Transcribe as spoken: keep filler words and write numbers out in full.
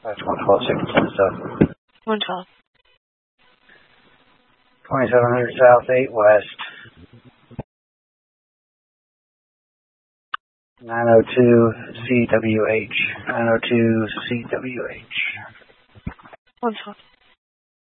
That's one twelve sixty-one stuff. one twelve. twenty-seven hundred south, eight west. nine oh two C W H. nine oh two C W H. one twelve.